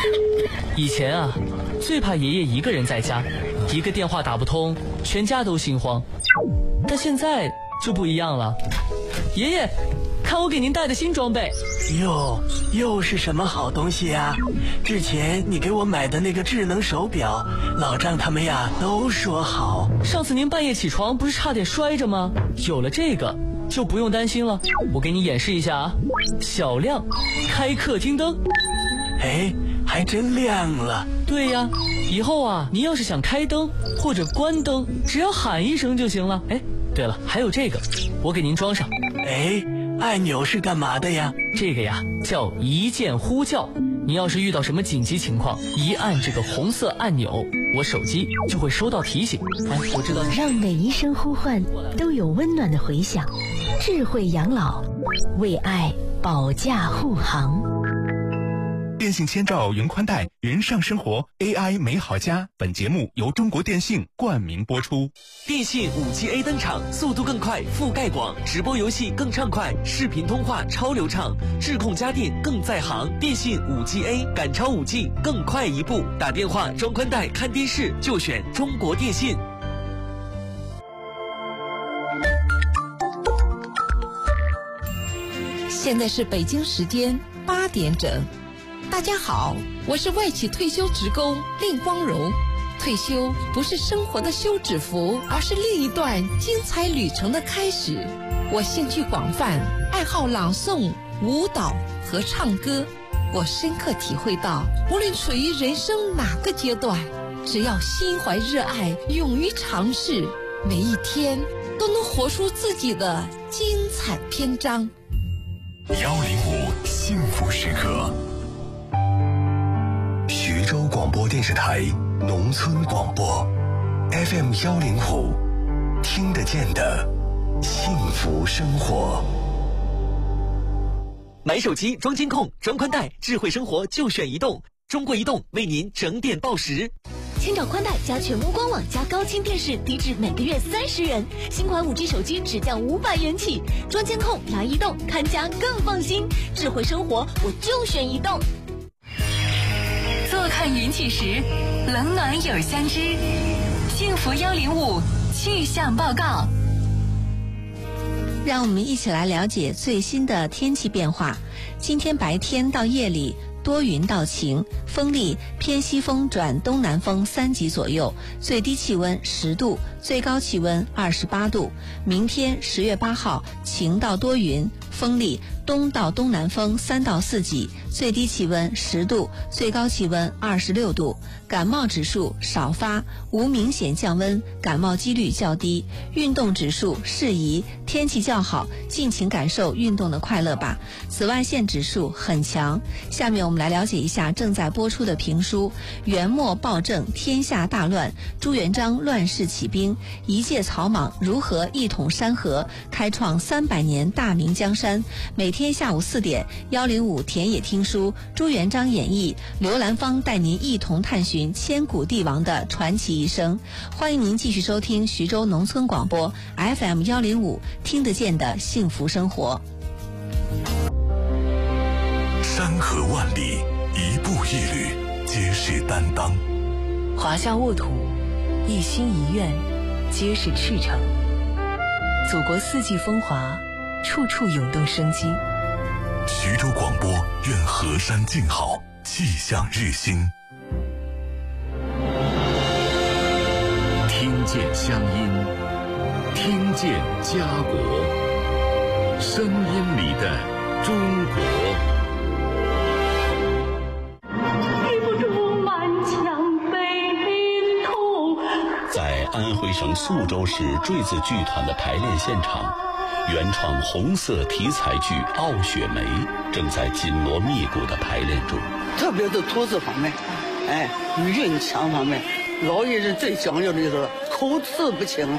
以前啊，最怕爷爷一个人在家，一个电话打不通，全家都心慌。但现在就不一样了，爷爷，看我给您带的新装备。 哟，又是什么好东西呀？之前你给我买的那个智能手表，老张他们呀都说好。 上次您半夜起床不是差点摔着吗？有了这个就不用担心了。我给你演示一下啊，小亮开客厅灯。 哎，还真亮了。 对呀，以后啊，您要是想开灯或者关灯，只要喊一声就行了。哎，对了，还有这个，我给您装上。 哎，按钮是干嘛的呀？ 这个呀叫一键呼叫。您要是遇到什么紧急情况，一按这个红色按钮，我手机就会收到提醒。哎，我知道让每一声呼唤都有温暖的回响。智慧养老，为爱保驾护航。 电信千兆云宽带，云上生活 AI 美好家。本节目由中国电信冠名播出。 电信 5G A 登场，速度更快，覆盖广，直播游戏更畅快，视频通话超流畅，智控家电更在行。电信 5G A 赶超5G，更快一步。打电话装宽带看电视就选中国电信。 现在是北京时间8点整。大家好，我是外企退休职工令光荣。退休不是生活的休止符，而是另一段精彩旅程的开始。我兴趣广泛，爱好朗诵、舞蹈和唱歌。我深刻体会到，无论处于人生哪个阶段，只要心怀热爱，勇于尝试，每一天都能活出自己的精彩篇章。 105幸福时刻，徐州广播电视台农村广播 FM 105，听得见的幸福生活。 买手机装监控、装宽带，智慧生活就选移动。中国移动为您整点报时。 千兆宽带加全屋官网加高清电视，低至每个月30元。新款5G 手机只降500元起。装监控来移动，看家更放心。智慧生活我就选移动。 坐看云起时，冷暖有相知。幸福105气象报告。 让我们一起来了解最新的天气变化。今天白天到夜里多云到晴，风力偏西风转东南风3级左右，最低气温10度，最高气温28度。明天10月8号晴到多云，风力东到东南风3到4级，最低气温10度，最高气温26度。感冒指数少发，无明显降温，感冒几率较低。运动指数适宜，天气较好，尽情感受运动的快乐吧。紫外线指数很强。下面我们来了解一下正在播出的评书《元末暴政天下大乱，朱元璋乱世起兵，一介草莽如何一统山河，开创300年大明江山》。每天下午4点，105田野听书，朱元璋演义，刘兰芳带您一同探寻千古帝王的传奇一生。欢迎您继续收听徐州农村广播 FM 105，听得见的幸福生活。 山河万里，一步一履，皆是担当。 华夏沃土，一心一愿，皆是赤诚。祖国四季风华，处处涌动生机。 徐州广播愿河山静好，气象日新。 听见乡音，听见家国，声音里的中国。 在安徽省宿州市坠子剧团的排练现场，原创红色题材剧《傲雪梅》正在紧锣密鼓的排练中。 特别是吐字方面，语韵腔方面，老艺人最讲究的就是口齿不清。